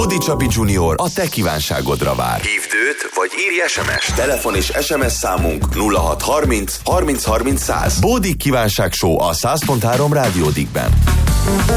Bódi Csabi Junior a te kívánságodra vár. Hívd őt, vagy írj SMS-t. Telefon és SMS számunk 0630 30 30 100. Bódi Kívánság Show a 100.3 Rádiódikben.